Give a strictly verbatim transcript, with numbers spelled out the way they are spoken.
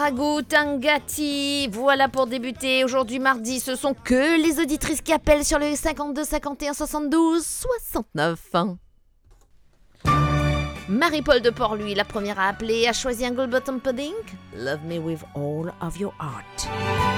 Ragout Tangati, voilà pour débuter. Aujourd'hui mardi, ce sont que les auditrices qui appellent sur le cinquante-deux cinquante et un soixante-douze soixante-neuf. Marie-Paul de Port-Louis, la première à appeler, a choisi un Gold Bottom Pudding. Love me with all of your heart.